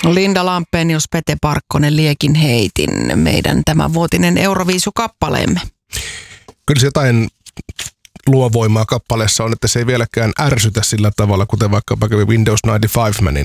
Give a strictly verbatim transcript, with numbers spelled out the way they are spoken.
Linda Lampenius, Pete Parkkonen, Liekin heitin, meidän tämänvuotinen Euroviisu-kappaleemme. Kyllä se jotain luovoimaa kappaleessa on, että se ei vieläkään ärsytä sillä tavalla, kuten vaikkapa Windows yhdeksänkymmentäviisi-Manin